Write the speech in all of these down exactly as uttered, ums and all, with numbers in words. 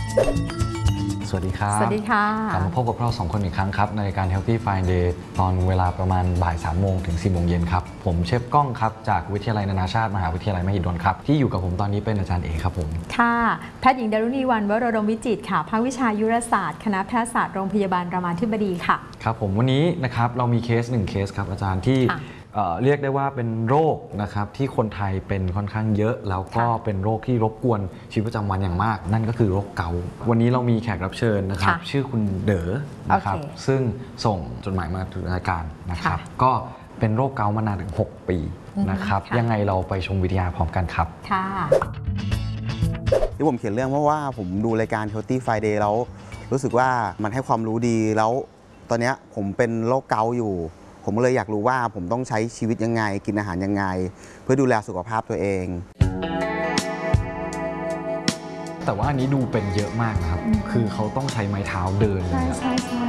สวัสดีครับสวัสดีค่ะกลับมาพบกับเราสองคนอีกครั้งครับในรายการ Healthy Friday ตอนเวลาประมาณบ่ายสามโมงถึงสี่โมงเย็นครับผมเชฟก้องครับจากวิทยาลัยนานาชาติมหาวิทยาลัยมหิดลครับที่อยู่กับผมตอนนี้เป็นอาจารย์เอกครับผมค่ะแพทย์หญิงดารุณีวรรณวโรดมวิจิตรค่ะภาควิชายุรศาสตร์คณะแพทยศาสตร์โรงพยาบาลรามาธิบดีค่ะครับผมวันนี้นะครับเรามีเคสหนึ่งเคสครับอาจารย์ที่เรียกได้ว่าเป็นโรคนะครับที่คนไทยเป็นค่อนข้างเยอะแล้วก็เป็นโรคที่รบกวนชีวิตประจำวันอย่างมากนั่นก็คือโรคเกาต์วันนี้เรามีแขกรับเชิญนะครับชื่อคุณเด๋อนะครับซึ่งส่งจดหมายมาถึงรายการนะครับก็เป็นโรคเกาต์มานานถึงหกปีนะครับยังไงเราไปชมวิทยาพร้อมกันครับค่ะที่ผมเขียนเรื่องเพราะว่าผมดูรายการ Healthy Friday แล้วรู้สึกว่ามันให้ความรู้ดีแล้วตอนนี้ผมเป็นโรคเกาต์อยู่ผมเลยอยากรู้ว่าผมต้องใช้ชีวิตยังไงกินอาหารยังไงเพื่อดูแลสุขภาพตัวเองแต่ว่าอันนี้ดูเป็นเยอะมากนะครับคือเขาต้องใช้ไม้เท้าเดินใช่ใช่ใช่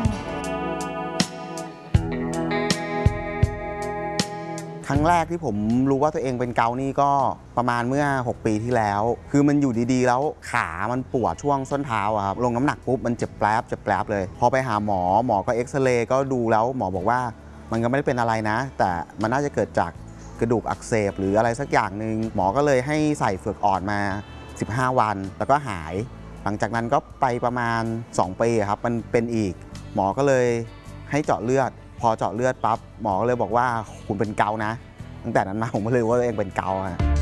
ครั้งแรกที่ผมรู้ว่าตัวเองเป็นเกาต์นี่ก็ประมาณเมื่อหกปีที่แล้วคือมันอยู่ดีๆแล้วขามันปวดช่วงส้นเท้าครับลงน้ำหนักปุ๊บมันเจ็บแป๊บเจ็บแป๊บเลยพอไปหาหมอหมอก็เอ็กซเรย์ก็ดูแล้วหมอบอกว่ามันก็ไม่ได้เป็นอะไรนะแต่มันน่าจะเกิดจากกระดูกอักเสบหรืออะไรสักอย่างหนึ่งหมอก็เลยให้ใส่เฟือกอ่อนมาสิบห้าวันแล้วก็หายหลังจากนั้นก็ไปประมาณสองปีครับมันเป็นอีกหมอก็เลยให้เจาะเลือดพอเจาะเลือดปั๊บหมอก็เลยบอกว่าคุณเป็นเกาต์นะตั้งแต่นั้นมาผมก็เลยรู้ว่าตัวเองเป็นเกาต์